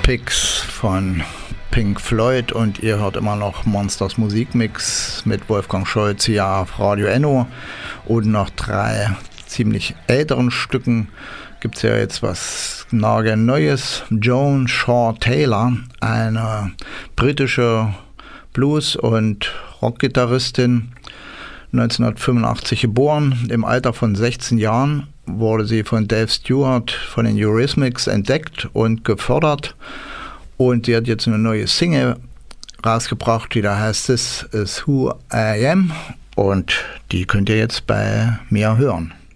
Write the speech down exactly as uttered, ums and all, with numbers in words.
Picks von Pink Floyd und ihr hört immer noch Monsters Musikmix mit Wolfgang Scholz hier auf Radio Enno und noch drei ziemlich älteren Stücken gibt es ja jetzt was nagelneues. Joan Shaw Taylor, eine britische Blues- und Rockgitarristin, neunzehnhundertfünfundachtzig geboren, im Alter von sechzehn Jahren wurde sie von Dave Stewart von den Eurythmics entdeckt und gefördert und sie hat jetzt eine neue Single rausgebracht, die da heißt This Is Who I Am und die könnt ihr jetzt bei mir hören.